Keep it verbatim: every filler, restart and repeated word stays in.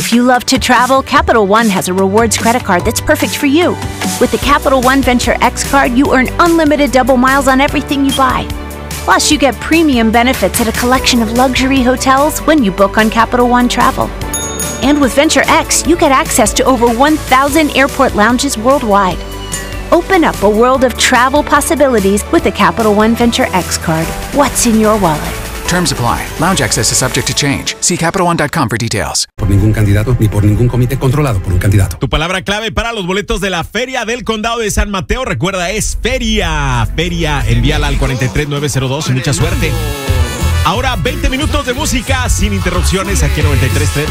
If you love to travel, Capital One has a rewards credit card that's perfect for you. With the Capital One Venture X card, you earn unlimited double miles on everything you buy. Plus, you get premium benefits at a collection of luxury hotels when you book on Capital One Travel. And with Venture X, you get access to over one thousand airport lounges worldwide. Open up a world of travel possibilities with the Capital One Venture X card. What's in your wallet? Terms apply. Lounge access is subject to change. See Capital One dot com for details. Por ningún candidato ni por ningún comité controlado por un candidato. Tu palabra clave para los boletos de la Feria del Condado de San Mateo, recuerda, es Feria. Feria, envíala al cuatro tres nueve cero dos y mucha suerte. Ahora veinte minutos de música sin interrupciones aquí en noventa y tres punto tres.